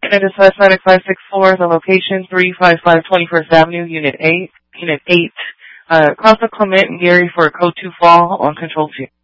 Unit Dispatch 96564, the location 355 21st Avenue, Unit 8. Cross the Clement and Gary for a code 2 fall on Control 2.